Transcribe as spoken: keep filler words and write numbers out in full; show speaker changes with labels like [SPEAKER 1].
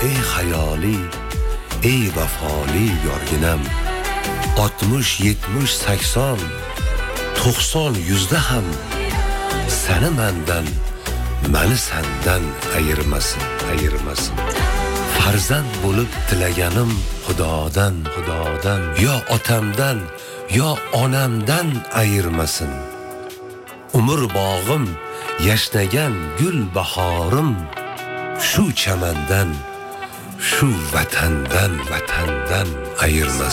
[SPEAKER 1] ey hayoli, ey vafoli yorginam. Oltmish, yetmish, sakson, to'qson, yuzda ham seni mendan, meni sendan ayirmasin, ayirmasin. Farzand bo'lib tilaganim Xudodan, Xudodan, yo otamdan, yo onamdan ayirmasin. Umr bog'im, yashnagan gul bahorim, shu chamandan, shu vatandan, vatandan ayirmasin.